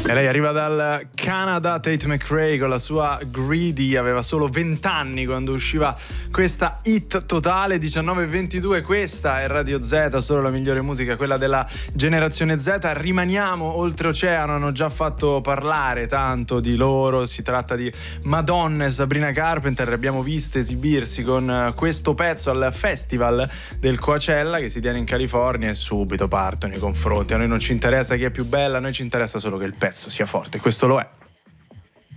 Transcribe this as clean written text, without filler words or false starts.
E lei arriva dal Canada, Tate McRae con la sua Greedy, aveva solo 20 anni quando usciva questa hit totale. 19:22, questa è Radio Z, solo la migliore musica, quella della generazione Z. Rimaniamo oltreoceano, hanno già fatto parlare tanto di loro, si tratta di Madonna e Sabrina Carpenter, le abbiamo viste esibirsi con questo pezzo al festival del Coachella che si tiene in California e subito partono i confronti. A noi non ci interessa chi è più bella, a noi ci interessa solo che il pezzo sia forte, questo lo è.